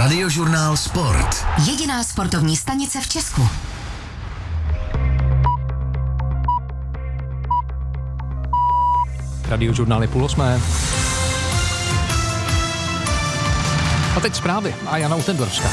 Radiožurnál Sport. Jediná sportovní stanice v Česku. Radiožurnál je 7:30. A teď zprávy a Jana Utendorská.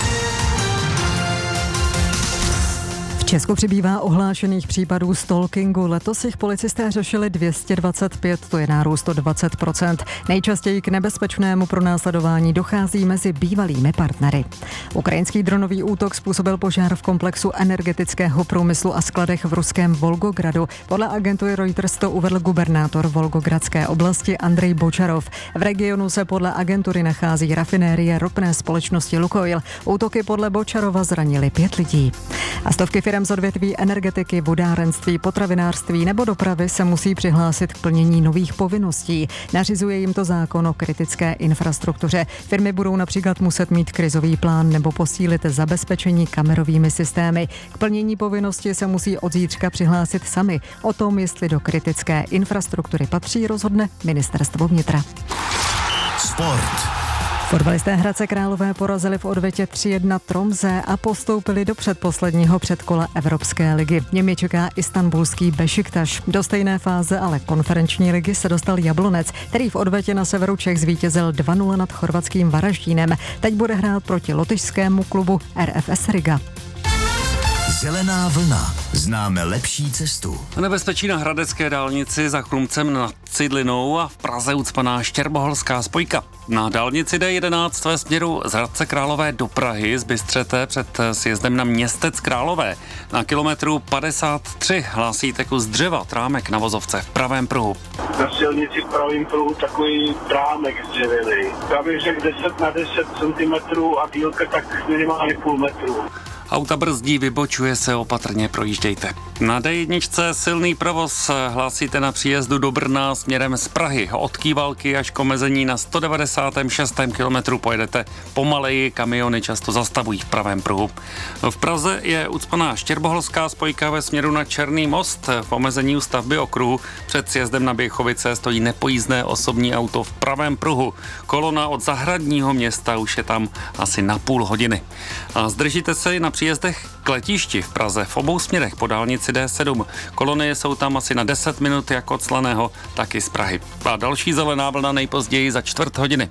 V Česku přibývá ohlášených případů stalkingu. Letos jich policisté řešili 225, to je nárůst o 20%. Nejčastěji k nebezpečnému pronásledování dochází mezi bývalými partnery. Ukrajinský dronový útok způsobil požár v komplexu energetického průmyslu a skladech v ruském Volgogradu. Podle agentury Reuters to uvedl gubernátor Volgogradské oblasti Andrej Bočarov. V regionu se podle agentury nachází rafinérie ropné společnosti Lukoil. Útoky podle Bočarova zranily 5 lidí. A stovky firem z odvětví energetiky, vodárenství, potravinářství nebo dopravy se musí přihlásit k plnění nových povinností. Nařizuje jim to zákon o kritické infrastruktuře. Firmy budou například muset mít krizový plán nebo posílit zabezpečení kamerovými systémy. K plnění povinnosti se musí od zítřka přihlásit sami. O tom, jestli do kritické infrastruktury patří, rozhodne ministerstvo vnitra. Sport. Fotbalisté Hradce Králové porazili v odvetě 3-1 Tromsø a postoupili do předposledního předkola Evropské ligy. Němi čeká istanbulský Bešiktaš. Do stejné fáze ale konferenční ligy se dostal Jablonec, který v odvetě na severu Čech zvítězil 2-0 nad chorvatským Varaždínem. Teď bude hrát proti lotyšskému klubu RFS Riga. Zelená vlna. Známe lepší cestu. Nebezpečí na hradecké dálnici za Chlumcem nad Cidlinou a v Praze ucpaná Štěrboholská spojka. Na dálnici D11 ve směru z Hradce Králové do Prahy z Bystřete před sjezdem na Městec Králové. Na kilometru 53 hlásí kus dřeva trámek na vozovce v pravém pruhu. Na silnici v pravém pruhu takový trámek zdřevěný. Já bych řekl 10 na 10 cm a dílka tak minimálně půl metru. Auta brzdí, vybočuje se, opatrně projíždějte. Na D1 silný provoz hlásíte na příjezdu do Brna směrem z Prahy. Od Kývalky až k omezení na 196. kilometru pojedete pomaleji, kamiony často zastavují v pravém pruhu. V Praze je ucpaná Štěrboholská spojka ve směru na Černý most. V omezení u stavby okruhu před sjezdem na Běchovice stojí nepojízdné osobní auto v pravém pruhu. Kolona od Zahradního Města už je tam asi na půl hodiny. A zdržíte se na příjezdech k letišti v Praze v obou směrech po dálnici D7. Kolony jsou tam asi na 10 minut jak od Slaného, tak i z Prahy. A další zelená vlna nejpozději za čtvrt hodiny.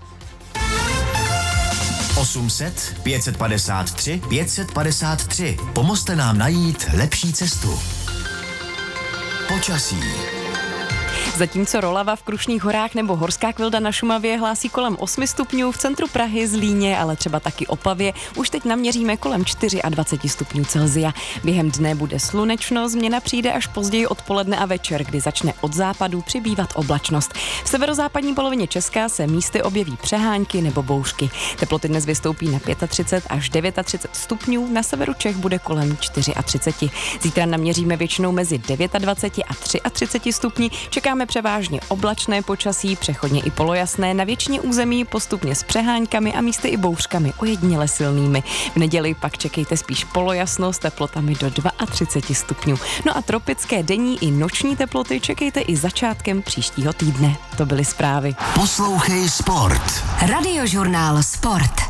800 553 553. Pomozte nám najít lepší cestu. Počasí. Zatímco Rolava v Krušných horách nebo Horská Kvilda na Šumavě hlásí kolem 8 stupňů, v centru Prahy, Zlíně, ale třeba taky Opavě už teď naměříme kolem 24 stupňů Celsia. Během dne bude slunečno, změna přijde až později odpoledne a večer, kdy začne od západu přibývat oblačnost. V severozápadní polovině Česka se místy objeví přehánky nebo bouřky. Teploty dnes vystoupí na 35 až 39 stupňů, na severu Čech bude kolem 34. Zítra naměříme většinou mezi 29 a 33 stupni. Čekáme převážně oblačné počasí, přechodně i polojasné, na většině území postupně s přehánkami a místy i bouřkami, ojediněle silnými. V neděli pak čekejte spíš polojasno s teplotami do 32 stupňů. No a tropické denní i noční teploty čekejte i začátkem příštího týdne. To byly zprávy. Poslouchej Sport. Radiožurnál Sport.